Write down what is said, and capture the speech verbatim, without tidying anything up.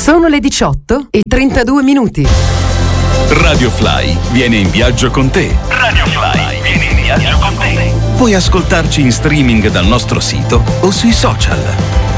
Sono le diciotto e trentadue minuti. Radio Fly viene in viaggio con te. Radio Fly viene in viaggio con te. Puoi ascoltarci in streaming dal nostro sito o sui social.